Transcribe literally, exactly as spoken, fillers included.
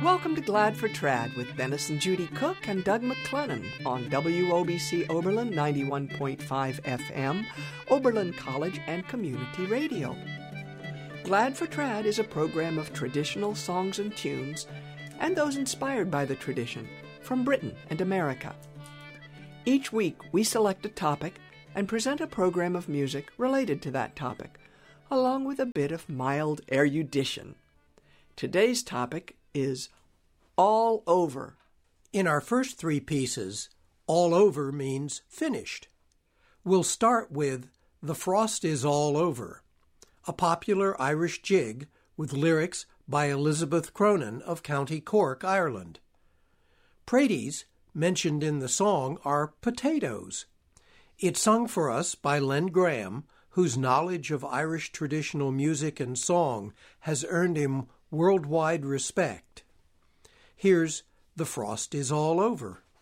Welcome to Glad for Trad with Dennis and Judy Cook and Doug McClennan on W O B C Oberlin ninety-one point five F M, Oberlin College and Community Radio. Glad for Trad is a program of traditional songs and tunes and those inspired by the tradition from Britain and America. Each week we select a topic and present a program of music related to that topic, along with a bit of mild erudition. Today's topic is All Over. In our first three pieces, all over means finished. We'll start with The Frost is All Over, a popular Irish jig with lyrics by Elizabeth Cronin of County Cork, Ireland. Praties, mentioned in the song, are potatoes. It's sung for us by Len Graham, whose knowledge of Irish traditional music and song has earned him worldwide respect. Here's The Frost is All Over.